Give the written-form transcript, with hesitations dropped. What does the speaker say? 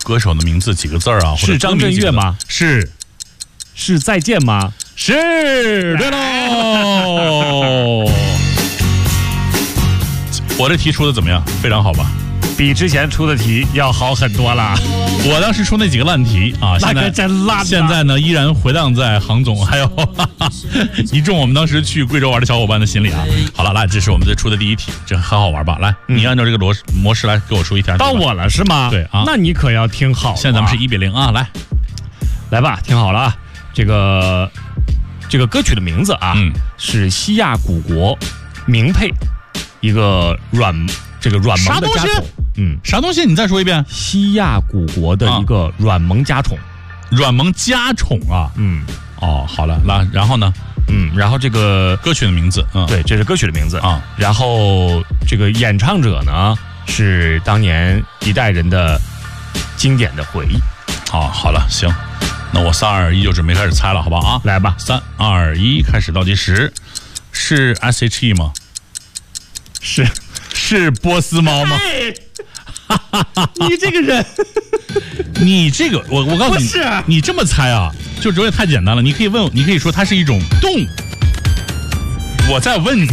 歌手的名字几个字啊？ 是张震岳吗？ 是再见吗？ 是，对喽。我这题出的怎么样？非常好吧？ 比之前出的题要好很多了。 我当时出那几个烂题啊， 那个真烂。 现在呢，依然回荡在杭总还有一众我们当时去贵州玩的小伙伴的心里啊。好了，来，这是我们这出的第一题，这很好玩吧？来，你按照这个模式来给我出一条。 到我了是吗？ 对啊， 那你可要听好了。 现在咱们是1-0啊， 来吧，听好了啊，这个歌曲的名字啊，是西亚古国名配一个软萌的家宠。 啥东西？你再说一遍。 西亚古国的一个软萌家宠。 软萌家宠啊。哦，好了，然后呢？ 然后这个歌曲的名字， 对，这是歌曲的名字啊。 然后这个演唱者呢，是当年一代人的经典的回忆。 好了，行，那我3、2、1就准备开始猜了，好不好啊？ 来吧 ，3、2、1，开始倒计时。是 SHE 吗？是波斯猫吗？ 你这个人， 你这个我告诉你，你这么猜啊，就有点太简单了。你可以说它是一种动物。我再问你。